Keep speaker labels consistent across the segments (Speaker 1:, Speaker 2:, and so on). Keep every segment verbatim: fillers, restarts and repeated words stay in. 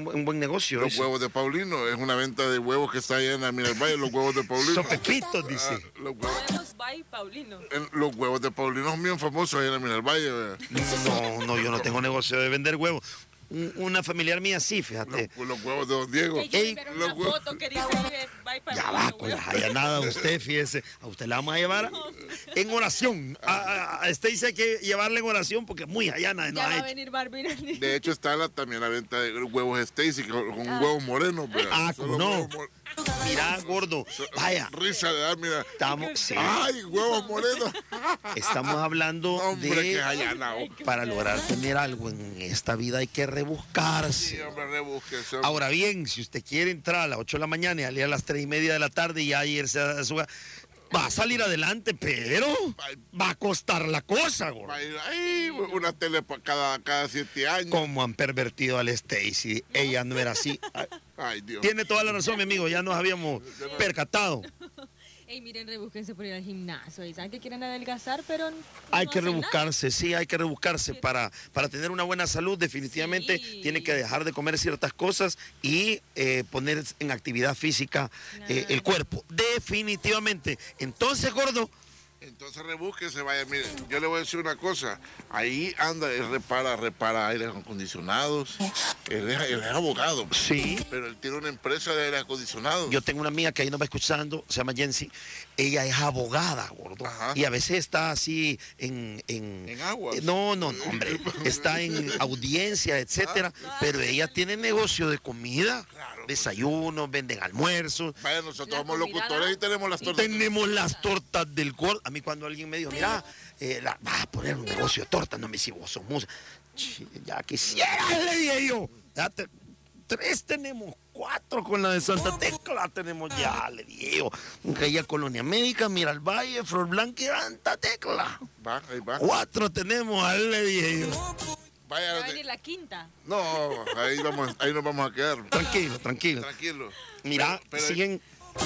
Speaker 1: un buen negocio.
Speaker 2: Los
Speaker 1: dice.
Speaker 2: huevos de Paulino, es una venta de huevos que está allá en Almira del Valle, los huevos de Paulino.
Speaker 1: Son pepitos, dice.
Speaker 2: Ah, los, huevos,
Speaker 3: Huevos by Paulino.
Speaker 2: en- los huevos de Paulino son bien famosos allá en Almira del Valle. ¿verdad?
Speaker 1: No, no, yo no tengo negocio de vender huevos. Un- Una familiar mía sí, fíjate.
Speaker 2: Los, los huevos de Don Diego.
Speaker 3: Que yo
Speaker 1: Ey,
Speaker 3: enviaron
Speaker 2: los
Speaker 3: una
Speaker 2: huevos.
Speaker 3: foto que dice eh, by Paulino.
Speaker 1: Ya va, con
Speaker 3: huevos.
Speaker 1: las allanadas, usted, fíjese. A usted la vamos a llevar en oración. A, a, a Stacy hay que llevarle en oración porque es muy allana. No
Speaker 3: Ya
Speaker 1: ha
Speaker 3: va a
Speaker 1: hecho.
Speaker 3: venir Barbie.
Speaker 2: De hecho, está la, también la venta de huevos Stacy con, con huevos morenos. ¿verdad?
Speaker 1: Ah,
Speaker 2: Son
Speaker 1: ¿cómo
Speaker 2: los
Speaker 1: no?
Speaker 2: huevos mor-
Speaker 1: Mira, gordo, vaya.
Speaker 2: Risa de dar, mira.
Speaker 1: Estamos, sí,
Speaker 2: ¡Ay, huevos morenos!
Speaker 1: estamos hablando
Speaker 2: Hombre, que
Speaker 1: de...
Speaker 2: allana. oh.
Speaker 1: Para lograr tener algo en esta vida hay que
Speaker 2: Sí,
Speaker 1: rebuscarse.
Speaker 2: hombre, rebúsquese, hombre.
Speaker 1: Ahora bien, si usted quiere entrar a las ocho de la mañana y salir a las tres y media de la tarde y ya irse a su... Va a salir adelante, pero va a costar la cosa, gordo.
Speaker 2: Va a ir, ay, una tele pa- cada, cada siete años.
Speaker 1: Cómo han pervertido al Stacy. Ella no era así.
Speaker 2: Ay, Dios.
Speaker 1: Tiene toda la razón, mi amigo. Ya nos habíamos percatado.
Speaker 3: Ey, miren, rebúsquense por ir al gimnasio. Y saben que quieren adelgazar, pero no
Speaker 1: Hay que
Speaker 3: hacen
Speaker 1: rebuscarse, sí, hay que rebuscarse para, para tener una buena salud. Definitivamente
Speaker 3: Sí.
Speaker 1: tiene que dejar de comer ciertas cosas y eh, poner en actividad física eh, el cuerpo. Definitivamente. Entonces, gordo,
Speaker 2: Entonces rebúsquese, vaya, miren, yo le voy a decir una cosa. Ahí anda, él repara, repara aires acondicionados. Él es, él es abogado.
Speaker 1: sí.
Speaker 2: Pero él tiene una empresa de aire acondicionado.
Speaker 1: Yo tengo una amiga que ahí nos va escuchando, se llama Jensi. Ella es abogada, gordo.
Speaker 2: Ajá.
Speaker 1: Y a veces está así en... En,
Speaker 2: En aguas.
Speaker 1: eh, No, no, no, hombre. Está en audiencia, etcétera. Pero ella tiene negocio de comida,
Speaker 2: Claro.
Speaker 1: desayunos, venden almuerzos.
Speaker 2: Vaya, nosotros
Speaker 3: La
Speaker 2: somos
Speaker 3: comida,
Speaker 2: locutores
Speaker 3: ¿no?
Speaker 2: y tenemos las tortas.
Speaker 1: Tenemos las tortas del gordo. A mí cuando alguien me dijo, mira, eh, la- vas a poner un negocio de tortas, no me si vos sos musa. Chi, ya quisiera, le dije yo. Ya te- tres tenemos, cuatro con la de Santa Tecla tenemos ya, le dije yo. Ella Colonia Médica, Miralvalle, Flor Blanca y Santa Tecla.
Speaker 2: Va, ahí va.
Speaker 1: Cuatro tenemos, a él le dije yo.
Speaker 2: Vaya,
Speaker 3: Va a
Speaker 2: de-
Speaker 3: venir la quinta.
Speaker 2: no, ahí, vamos, ahí nos vamos a quedar.
Speaker 1: Tranquilo, tranquilo.
Speaker 2: Tranquilo.
Speaker 1: Mira,
Speaker 2: Pero- pero-
Speaker 1: siguen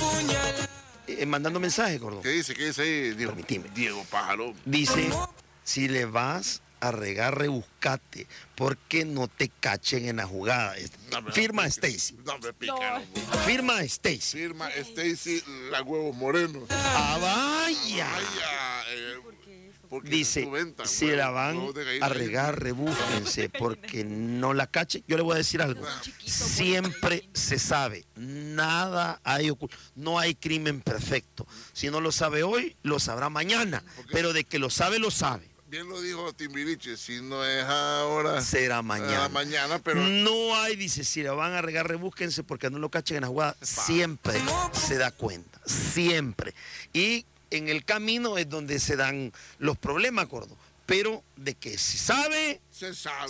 Speaker 1: eh, mandando mensajes, gordo.
Speaker 2: ¿Qué dice? ¿Qué dice ahí? Diego,
Speaker 1: Permitime.
Speaker 2: Diego Pájaro.
Speaker 1: Dice, si le vas a regar, rebuscate, porque no te cachen en la jugada.
Speaker 2: No, me-
Speaker 1: Firma Stacy.
Speaker 2: No me picaron.
Speaker 1: Firma Stacy.
Speaker 2: Firma Stacy la huevos morenos.
Speaker 1: Ah, vaya.
Speaker 2: Vaya, eh,
Speaker 3: ¿Por qué eso?
Speaker 2: porque
Speaker 1: Dice,
Speaker 2: es su venta,
Speaker 1: si
Speaker 2: huevos-
Speaker 1: la van
Speaker 2: huevos de gallina.
Speaker 1: a regar, rebúsquense, porque no la cachen. Yo le voy a decir algo. Siempre se sabe, nada hay oculto, no hay crimen perfecto. Si no lo sabe hoy, lo sabrá mañana. Pero de que lo sabe, lo sabe.
Speaker 2: Bien lo dijo Timbiriche, si no es ahora,
Speaker 1: Será mañana.
Speaker 2: será mañana, pero
Speaker 1: No hay, dice, si la van a regar, rebúsquense porque no lo cachen en la jugada. Siempre se da cuenta, siempre. Y en el camino es donde se dan los problemas, gordo. Pero de que se sabe,
Speaker 2: se sabe.